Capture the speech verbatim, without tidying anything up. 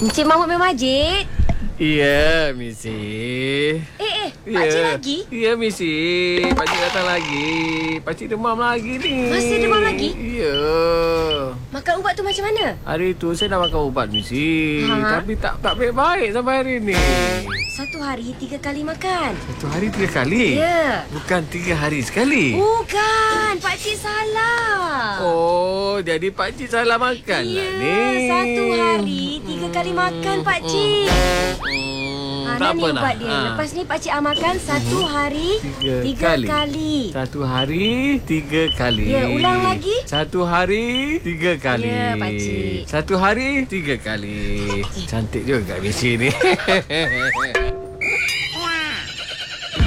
Encik Mahmud Meh Majid. Ya, Misi. Eh, eh, Pakcik Ya. lagi? Ya, Misi. Pakcik datang lagi. Pakcik demam lagi ni. Masih demam lagi? Ya. Makan ubat tu macam mana? Hari tu saya dah makan ubat, Misi. Ha? Tapi tak tak baik-baik sampai hari ni. Satu hari tiga kali makan. Satu hari tiga kali? Ya. Bukan tiga hari sekali? Bukan, Pakcik salah. Oh, jadi pakcik salah makan Ya, lah ni. satu hari tiga kali makan, Pakcik. Hmm, Ha, tak ni apa ubat lah. dia. Ha. Lepas ni Pakcik amalkan satu hari Tiga tiga kali. kali. Satu hari tiga kali. Ya, ulang lagi. Satu hari tiga kali. Ya, pakcik. Satu hari tiga kali. Cantik juga misi ni.